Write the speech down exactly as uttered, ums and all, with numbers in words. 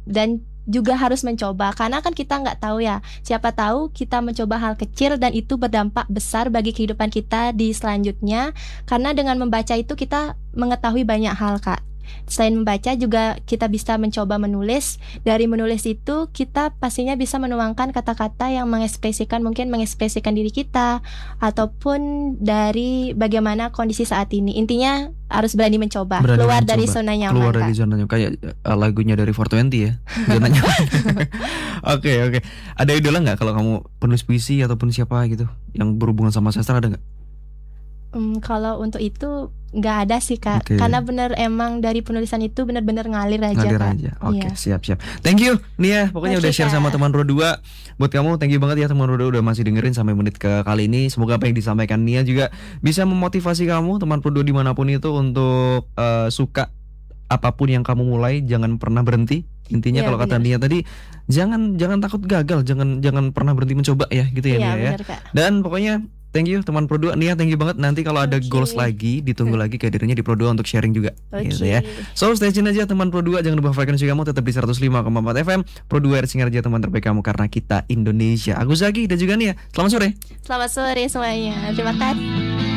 dan juga harus mencoba, karena kan kita nggak tahu ya, siapa tahu kita mencoba hal kecil dan itu berdampak besar bagi kehidupan kita di selanjutnya. Karena dengan membaca itu kita mengetahui banyak hal, Kak. Selain membaca juga kita bisa mencoba menulis. Dari menulis itu kita pastinya bisa menuangkan kata-kata yang mengekspresikan, mungkin mengekspresikan diri kita ataupun dari bagaimana kondisi saat ini. Intinya harus berani mencoba, Berani keluar mencoba. dari zona nyaman, Keluar Kak. dari zona nyaman, kayak uh, lagunya dari four twenty ya, zona nyaman. Oke oke. Ada idola nggak kalau kamu penulis puisi ataupun siapa gitu yang berhubungan sama sastra, ada nggak? Hmm, kalau untuk itu nggak ada sih, Kak. Oke. Karena bener emang dari penulisan itu bener-bener ngalir aja, Ngalir Kak. aja. Oke, Iya. siap siap. Thank you Nia, pokoknya Oke, udah share Kak. sama teman Pro dua. Buat kamu thank you banget ya teman Pro dua udah masih dengerin sampai menit ke kali ini. Semoga apa yang disampaikan Nia juga bisa memotivasi kamu teman Pro dua dimanapun itu untuk uh, suka apapun yang kamu mulai, jangan pernah berhenti. Intinya Iya, kalau kata bener. Nia tadi, jangan jangan takut gagal, jangan jangan pernah berhenti mencoba ya, gitu ya Iya, Nia ya. bener, Kak. Dan pokoknya thank you teman Pro dua. Nia, thank you banget. Nanti kalau ada Oke. goals lagi, ditunggu lagi kehadirannya di Pro dua untuk sharing juga. Oke. Gitu ya. So stay tune aja teman Pro dua, jangan lupa frekuensi kamu tetap di seratus lima koma empat F M. Pro dua Singarja, teman terbaik kamu karena kita Indonesia. Aku Zaki dan juga Nia. Selamat sore. Selamat sore semuanya. Terima kasih.